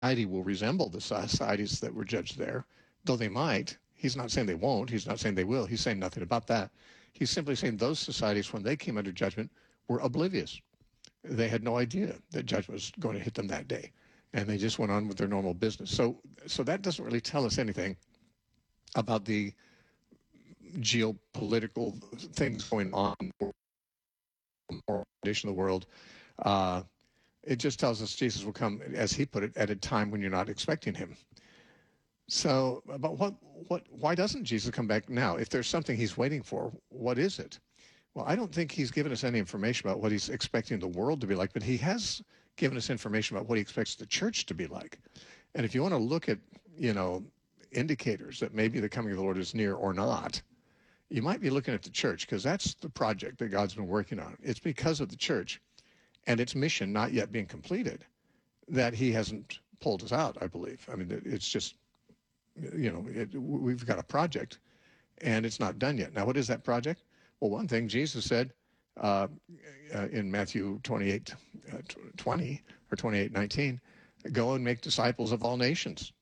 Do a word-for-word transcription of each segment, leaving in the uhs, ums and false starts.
society will resemble the societies that were judged there, though they might. He's not saying they won't. He's not saying they will. He's saying nothing about that. He's simply saying those societies, when they came under judgment, were oblivious. They had no idea that judgment was going to hit them that day, and they just went on with their normal business. So, so that doesn't really tell us anything about the geopolitical things going on or condition of the world. Uh, it just tells us Jesus will come, as he put it, at a time when you're not expecting him. So, but what, what, why doesn't Jesus come back now? If there's something he's waiting for, what is it? Well, I don't think he's given us any information about what he's expecting the world to be like, but he has given us information about what he expects the church to be like. And if you want to look at, you know, indicators that maybe the coming of the Lord is near or not, you might be looking at the church, because that's the project that God's been working on. It's because of the church and its mission not yet being completed that he hasn't pulled us out, I believe. I mean, it's just, you know, it, we've got a project and it's not done yet. Now, what is that project? Well, one thing Jesus said uh, uh, in Matthew twenty-eight, uh, twenty or twenty-eight nineteen, go and make disciples of all nations,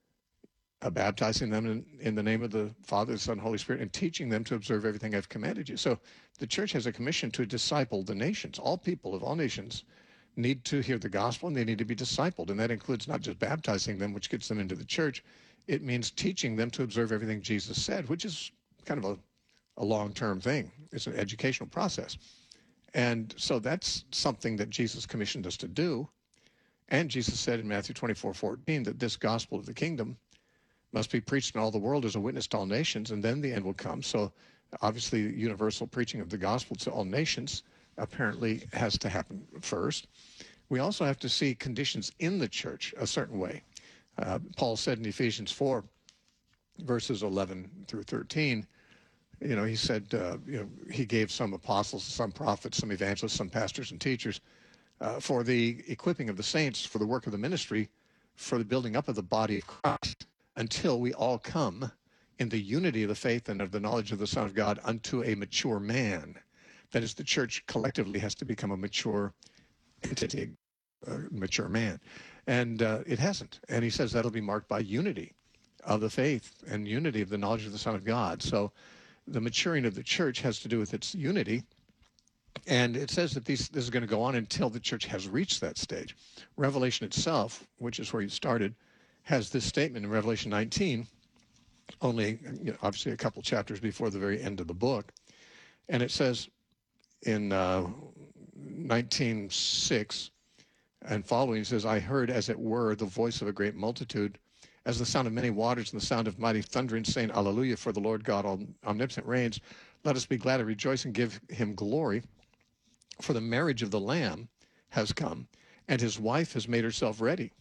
uh, baptizing them in, in the name of the Father, the Son, and Holy Spirit, and teaching them to observe everything I've commanded you. So the church has a commission to disciple the nations. All people of all nations need to hear the gospel, and they need to be discipled. And that includes not just baptizing them, which gets them into the church. It means teaching them to observe everything Jesus said, which is kind of a a long-term thing. It's an educational process. And so that's something that Jesus commissioned us to do. And Jesus said in Matthew twenty-four fourteen that this gospel of the kingdom must be preached in all the world as a witness to all nations, and then the end will come. So obviously universal preaching of the gospel to all nations apparently has to happen first. We also have to see conditions in the church a certain way. Uh, Paul said in Ephesians four, verses eleven through thirteen, you know, he said, uh, you know, he gave some apostles, some prophets, some evangelists, some pastors and teachers uh, for the equipping of the saints, for the work of the ministry, for the building up of the body of Christ, until we all come in the unity of the faith and of the knowledge of the Son of God unto a mature man. That is, the church collectively has to become a mature entity, a mature man. And uh, it hasn't. And he says that'll be marked by unity of the faith and unity of the knowledge of the Son of God. So the maturing of the church has to do with its unity, and it says that these, this is going to go on until the church has reached that stage. Revelation itself, which is where you started, has this statement in Revelation nineteen, only you know, obviously a couple chapters before the very end of the book, and it says in uh, nineteen six and following, it says, I heard as it were the voice of a great multitude, as the sound of many waters and the sound of mighty thundering, saying, Alleluia, for the Lord God omnipotent reigns. Let us be glad and rejoice and give him glory, for the marriage of the Lamb has come, and his wife has made herself ready.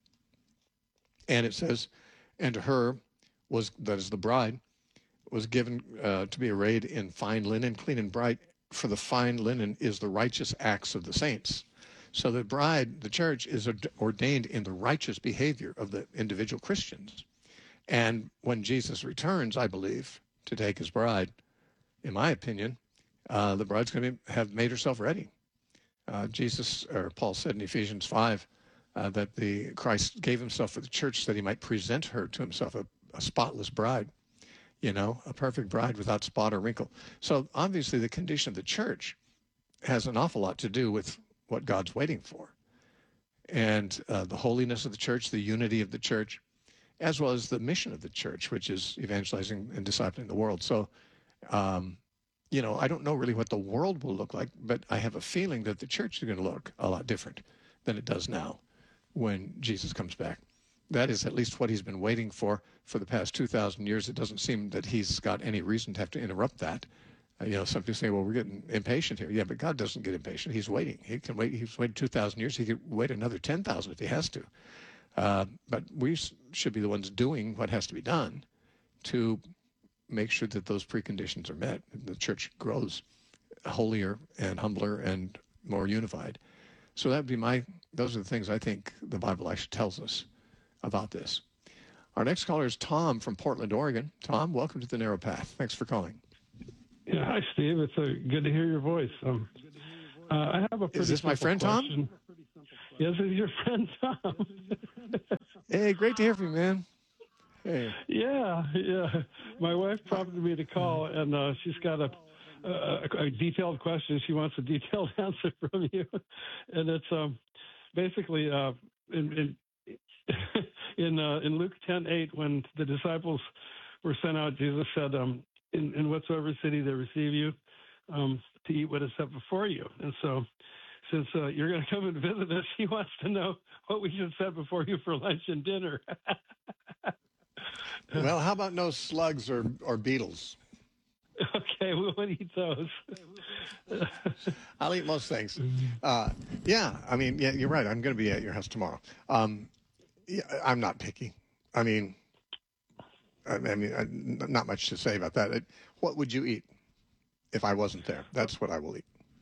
And it says, and to her was, that is the bride, was given uh, to be arrayed in fine linen, clean and bright, for the fine linen is the righteous acts of the saints. So the bride, the church, is ordained in the righteous behavior of the individual Christians. And when Jesus returns, I believe, to take his bride, in my opinion, uh, the bride's going to have made herself ready. Uh, Jesus, or Paul said in Ephesians five, uh, that the Christ gave himself for the church so that he might present her to himself, a, a spotless bride, you know, a perfect bride without spot or wrinkle. So obviously the condition of the church has an awful lot to do with what God's waiting for, and uh, the holiness of the church, the unity of the church, as well as the mission of the church, which is evangelizing and discipling the world. So, um, you know, I don't know really what the world will look like, but I have a feeling that the church is going to look a lot different than it does now when Jesus comes back. That is at least what he's been waiting for for the past two thousand years. It doesn't seem that he's got any reason to have to interrupt that. Uh, you know, some people say, well, we're getting impatient here. Yeah, but God doesn't get impatient. He's waiting. He can wait. He's waited two thousand years. He could wait another ten thousand if he has to. Uh, but we should be the ones doing what has to be done to make sure that those preconditions are met. The church grows holier and humbler and more unified. So that would be my, those are the things I think the Bible actually tells us about this. Our next caller is Tom from Portland, Oregon. Tom, welcome to the Narrow Path. Thanks for calling. Yeah, hi, Steve. It's uh, good to hear your voice. Um, uh, I have a pretty Is this my friend question. Tom? Yes, it's your friend Tom. Hey, great to hear from you, man. Hey. Yeah, yeah. My wife prompted me to call, and uh, she's got a, a, a detailed question. She wants a detailed answer from you, and it's um, basically uh, in in in, uh, in Luke ten eight, when the disciples were sent out, Jesus said, um, "In, in whatsoever city they receive you, um, to eat what is set before you." And so, since uh, you're going to come and visit us, he wants to know what we should set before you for lunch and dinner. Well, how about no slugs or, or beetles? Okay, we won't eat those. I'll eat most things. Uh, yeah, I mean, yeah, you're right. I'm going to be at your house tomorrow. Um, yeah, I'm not picky. I mean, I, I mean, I, not much to say about that. It, what would you eat if I wasn't there? That's what I will eat.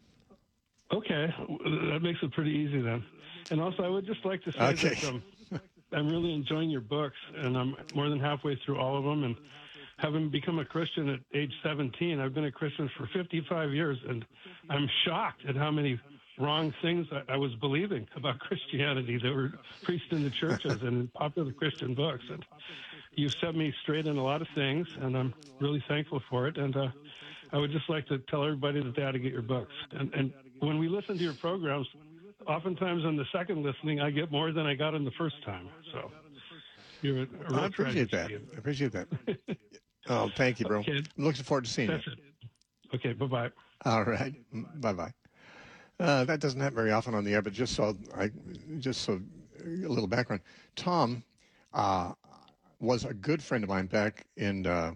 Okay, that makes it pretty easy then. And also, I would just like to say Okay. that um, I'm really enjoying your books, and I'm more than halfway through all of them. And having become a Christian at age seventeen, I've been a Christian for fifty-five years, and I'm shocked at how many wrong things I, I was believing about Christianity that were preached in the churches and in popular Christian books. And you've set me straight in a lot of things, and I'm really thankful for it. And uh, I would just like to tell everybody that they ought to get your books. And, and when we listen to your programs, oftentimes on the second listening, I get more than I got on the first time. So you're a, a real I appreciate that. treasure, I appreciate that. Oh, thank you, bro. Okay. I'm looking forward to seeing That's you. it. Okay, bye-bye. All right. Bye-bye. Uh, that doesn't happen very often on the air, but just so I, just so a little background. Tom uh, was a good friend of mine back in uh,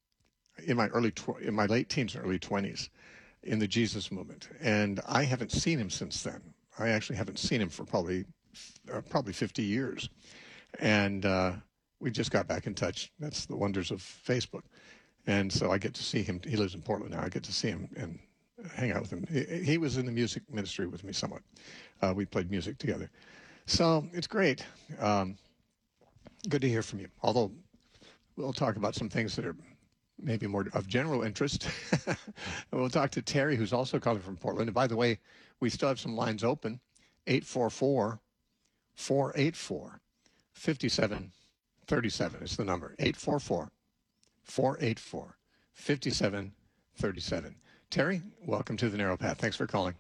in my early tw- in my late teens and early twenties in the Jesus movement, and I haven't seen him since then. I actually haven't seen him for probably uh, probably fifty years, and uh, we just got back in touch. That's the wonders of Facebook, and so I get to see him. He lives in Portland now. I get to see him and hang out with him. He, he was in the music ministry with me somewhat. Uh, we played music together, so it's great. Um, good to hear from you. Although we'll talk about some things that are maybe more of general interest. We'll talk to Terry, who's also calling from Portland. And by the way, we still have some lines open. eight four four, four eight four, five seven three seven is the number. eight four four, four eight four, five seven three seven. Terry, welcome to the Narrow Path. Thanks for calling.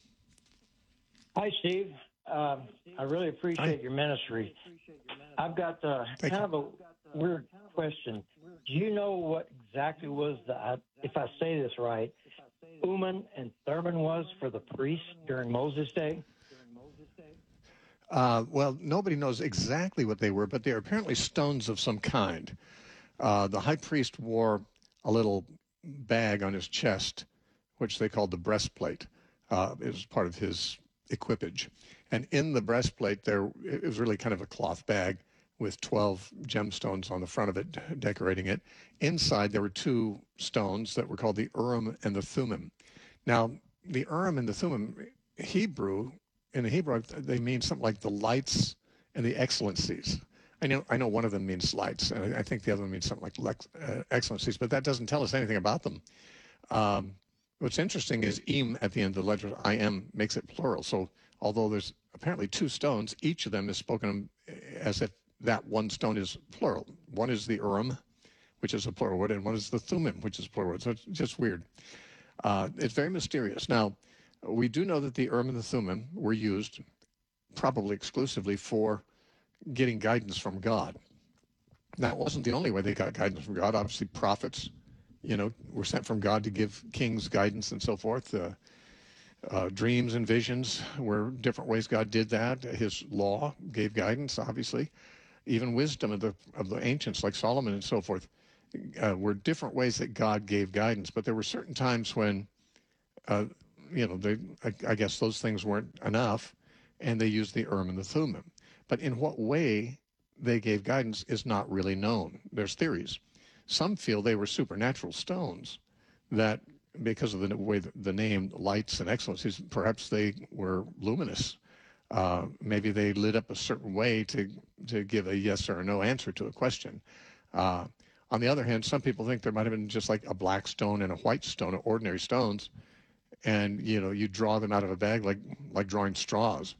Hi, Steve. Um, I really appreciate Hi. your ministry. I've got uh, Thank kind you. of a weird question. Do you know what exactly was the, if I say this right, Urim and Thummim was for the priests during Moses' day? Uh, well, nobody knows exactly what they were, but they are apparently stones of some kind. Uh, the high priest wore a little bag on his chest, which they called the breastplate. Uh, it was part of his equipage. And in the breastplate, there it was really kind of a cloth bag with twelve gemstones on the front of it, decorating it. Inside, there were two stones that were called the Urim and the Thummim. Now, the Urim and the Thummim, Hebrew, in the Hebrew, they mean something like the lights and the excellencies. I know I know one of them means lights, and I think the other one means something like lex, uh, excellencies, but that doesn't tell us anything about them. Um, what's interesting is im at the end of the letter I M makes it plural. So although there's apparently two stones, each of them is spoken as if that one stone is plural. One is the Urim, which is a plural word, and one is the Thummim, which is a plural word. So it's just weird. Uh, it's very mysterious. Now, we do know that the Urim and the Thummim were used probably exclusively for getting guidance from God. That wasn't the only way they got guidance from God. Obviously, prophets, you know, were sent from God to give kings guidance and so forth. Uh, uh, dreams and visions were different ways God did that. His law gave guidance, obviously. Even wisdom of the of the ancients, like Solomon and so forth, uh, were different ways that God gave guidance. But there were certain times when, uh, you know, they, I, I guess those things weren't enough, and they used the Urim and the Thummim. But in what way they gave guidance is not really known. There's theories. Some feel they were supernatural stones that, because of the way the name lights and excellencies, perhaps they were luminous. Uh, maybe they lit up a certain way to, to give a yes or a no answer to a question. Uh, on the other hand, some people think there might have been just like a black stone and a white stone, ordinary stones, and you know you draw them out of a bag like like drawing straws.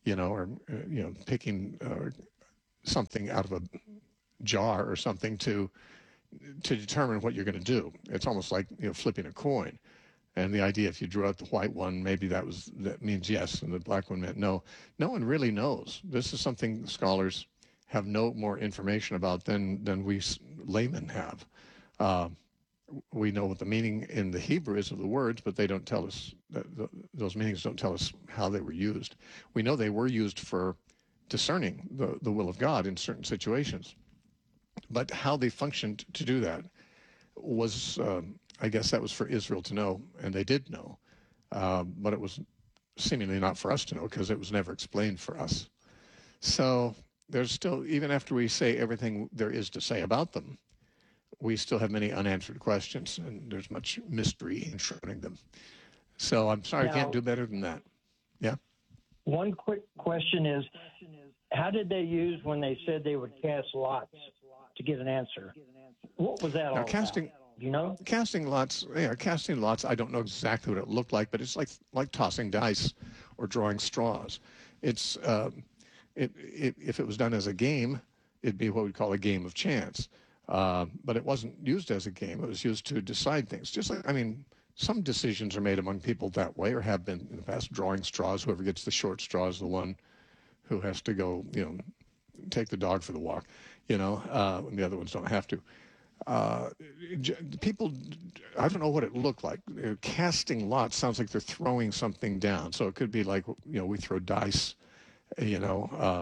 you know, or, uh, you know, picking uh, something out of a jar or something to to determine what you're going to do. It's almost like, you know, flipping a coin. And the idea, if you drew out the white one, maybe that was that means yes, and the black one meant no. No one really knows. This is something scholars have no more information about than than we laymen have. Uh, we know what the meaning in the Hebrew is of the words, but they don't tell us, that, those meanings don't tell us how they were used. We know they were used for discerning the, the will of God in certain situations. But how they functioned to do that was, um, I guess that was for Israel to know, and they did know. Uh, but it was seemingly not for us to know because it was never explained for us. So there's still, even after we say everything there is to say about them, we still have many unanswered questions, and there's much mystery enshrouding them. So I'm sorry, now, I can't do better than that. Yeah? One quick question is, how did they use when they said they would cast lots to get an answer? What was that now, all casting, about? You know? Casting lots, yeah, casting lots, I don't know exactly what it looked like, but it's like like tossing dice or drawing straws. It's uh, it, it, if it was done as a game, it'd be what we call a game of chance. Uh, but it wasn't used as a game. It was used to decide things. Just like, I mean, some decisions are made among people that way, or have been in the past, drawing straws. Whoever gets the short straw is the one who has to go, you know, take the dog for the walk, you know, uh, and the other ones don't have to. Uh, people, I don't know what it looked like. Casting lots sounds like they're throwing something down. So it could be like, you know, we throw dice, you know, uh,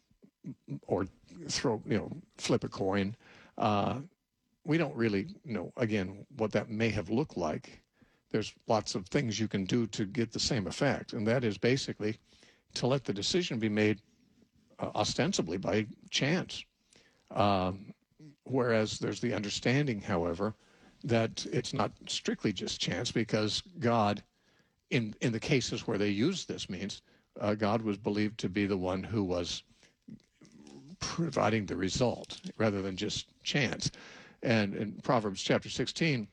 or throw, you know, flip a coin. Uh, we don't really know, again, what that may have looked like. There's lots of things you can do to get the same effect, and that is basically to let the decision be made uh, ostensibly by chance. Um, whereas there's the understanding, however, that it's not strictly just chance, because God, in, in the cases where they used this means, uh, God was believed to be the one who was providing the result rather than just chance. And in Proverbs chapter sixteen,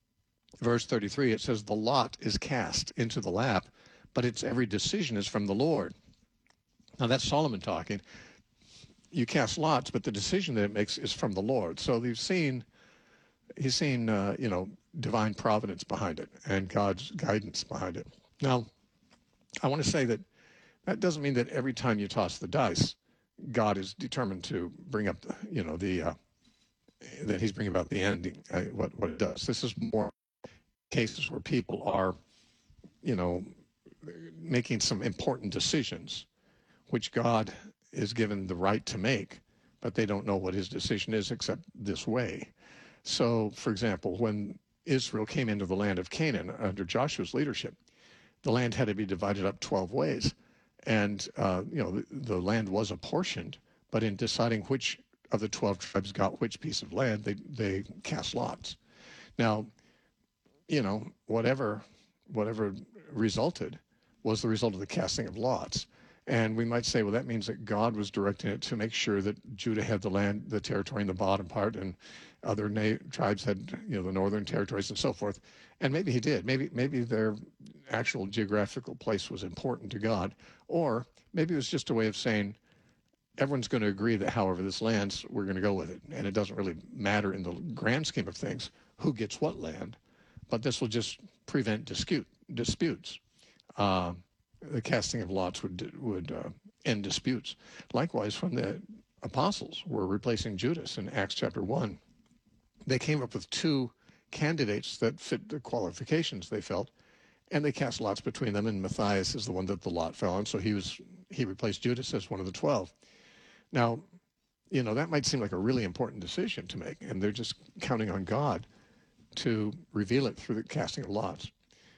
verse thirty-three, it says, the lot is cast into the lap, but its every decision is from the Lord. Now that's Solomon talking. You cast lots, but the decision that it makes is from the Lord. So you've seen, he's seen, uh, you know, divine providence behind it and God's guidance behind it. Now, I want to say that that doesn't mean that every time you toss the dice, God is determined to bring up, the, you know, the uh, that He's bringing about the ending. Uh, what what it does. This is more cases where people are, you know, making some important decisions, which God is given the right to make, but they don't know what His decision is except this way. So, for example, when Israel came into the land of Canaan under Joshua's leadership, the land had to be divided up twelve ways. And, uh, you know, the, the land was apportioned, but in deciding which of the twelve tribes got which piece of land, they, they cast lots. Now, you know, whatever, whatever resulted was the result of the casting of lots. And we might say, well, that means that God was directing it to make sure that Judah had the land, the territory in the bottom part, and other na- tribes had, you know, the northern territories and so forth. And maybe he did. Maybe maybe their actual geographical place was important to God. Or maybe it was just a way of saying, everyone's going to agree that however this lands, we're going to go with it. And it doesn't really matter in the grand scheme of things who gets what land. But this will just prevent dispute, disputes. Uh, the casting of lots would would uh, end disputes. Likewise, when the apostles were replacing Judas in Acts chapter one, they came up with two candidates that fit the qualifications, they felt, and they cast lots between them, and Matthias is the one that the lot fell on, so he was he replaced Judas as one of the twelve. Now, you know, that might seem like a really important decision to make, and they're just counting on God to reveal it through the casting of lots.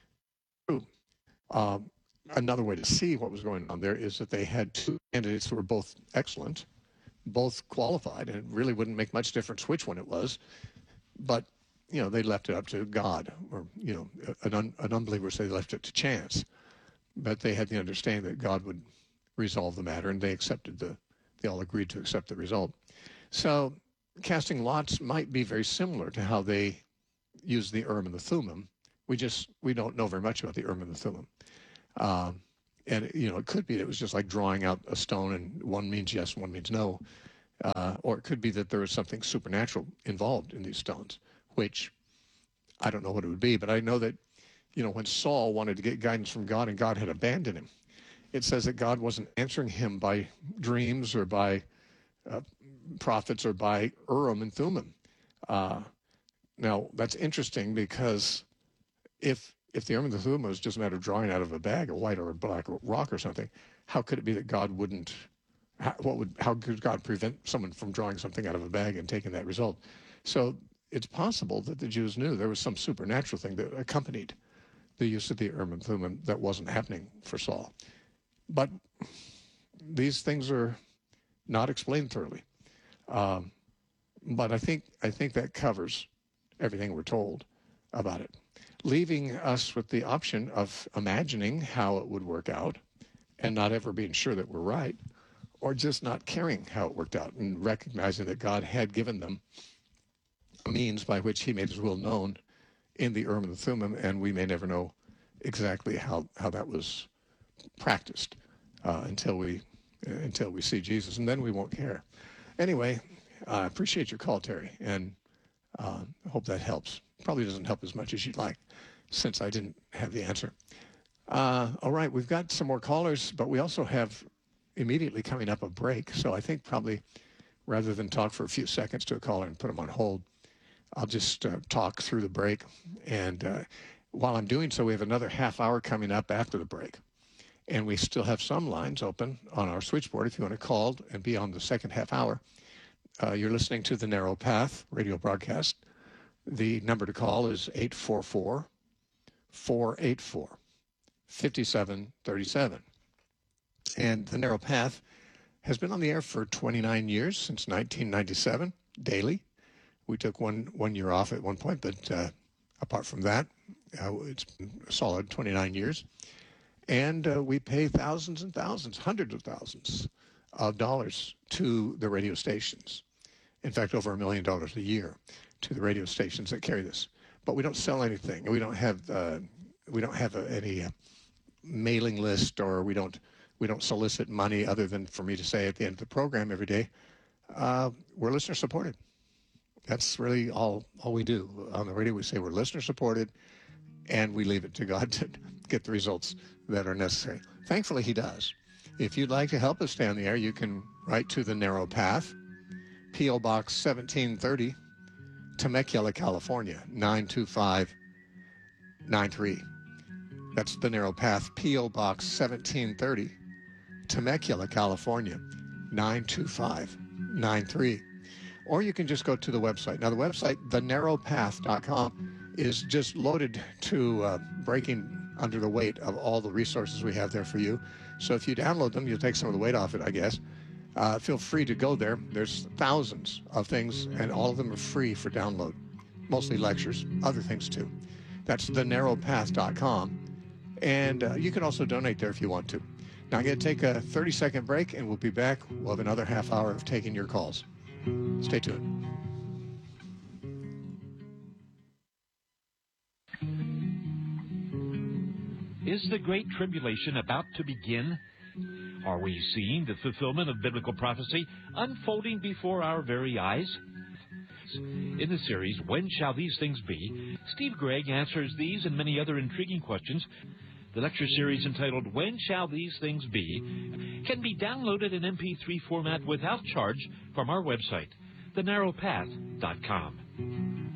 Uh, another way to see what was going on there is that they had two candidates who were both excellent, both qualified, and it really wouldn't make much difference which one it was. But, you know, they left it up to God, or, you know, an, un, an unbeliever would say they left it to chance. But they had the understanding that God would resolve the matter, and they accepted the, they all agreed to accept the result. So casting lots might be very similar to how they used the Urim and the Thummim. We just, we don't know very much about the Urim and the Thummim. Um, And, you know, it could be that it was just like drawing out a stone and one means yes and one means no. Uh, or it could be that there was something supernatural involved in these stones, which I don't know what it would be. But I know that, you know, when Saul wanted to get guidance from God and God had abandoned him, it says that God wasn't answering him by dreams or by uh, prophets or by Urim and Thummim. Uh, now, that's interesting because if if the Urim and the Thummim was just a matter of drawing out of a bag, a white or a black rock or something, how could it be that God wouldn't, how, what would, how could God prevent someone from drawing something out of a bag and taking that result? So it's possible that the Jews knew there was some supernatural thing that accompanied the use of the Urim and Thummim that wasn't happening for Saul. But these things are not explained thoroughly. Um, but I think I think that covers everything we're told about it, leaving us with the option of imagining how it would work out and not ever being sure that we're right, or just not caring how it worked out and recognizing that God had given them a means by which he made his will known in the Urim and the Thummim, and we may never know exactly how, how that was practiced uh, until we uh, until we see Jesus, and then we won't care. Anyway, I appreciate your call, Terry, and uh, hope that helps. Probably doesn't help as much as you'd like, since I didn't have the answer. Uh, all right, we've got some more callers, but we also have immediately coming up a break, so I think probably rather than talk for a few seconds to a caller and put them on hold, I'll just uh, talk through the break, and uh, while I'm doing so, we have another half hour coming up after the break. And we still have some lines open on our switchboard if you want to call and be on the second half hour. Uh, you're listening to the Narrow Path radio broadcast. The number to call is eight four four, four eight four, five seven three seven. And the Narrow Path has been on the air for twenty-nine years, since nineteen ninety-seven, daily. We took one, one year off at one point, but uh, apart from that, uh, it's been a solid twenty-nine years. And uh, we pay thousands and thousands, hundreds of thousands of dollars to the radio stations. In fact, over a million dollars a year to the radio stations that carry this. But we don't sell anything. We don't have uh, we don't have a, any uh, mailing list, or we don't we don't solicit money other than for me to say at the end of the program every day, uh, we're listener supported. That's really all all we do on the radio. We say we're listener supported, and we leave it to God to get the results that are necessary. Thankfully, he does. If you'd like to help us stay on the air, you can write to the Narrow Path, P O Box seventeen thirty, Temecula, California, nine two five nine three. That's the Narrow Path, P O Box seventeen thirty, Temecula, California, nine two five nine three. Or you can just go to the website. Now, the website, the narrow path dot com, is just loaded to uh, breaking under the weight of all the resources we have there for you. So if you download them, you'll take some of the weight off it, I guess. Uh, feel free to go there. There's thousands of things, and all of them are free for download. Mostly lectures, other things too. That's the narrow path dot com. And uh, you can also donate there if you want to. Now I'm going to take a thirty-second break, and we'll be back. We'll have another half hour of taking your calls. Stay tuned. Is the Great Tribulation about to begin? Are we seeing the fulfillment of biblical prophecy unfolding before our very eyes? In the series, When Shall These Things Be?, Steve Gregg answers these and many other intriguing questions. The lecture series entitled When Shall These Things Be? Can be downloaded in M P three format without charge from our website, the narrow path dot com.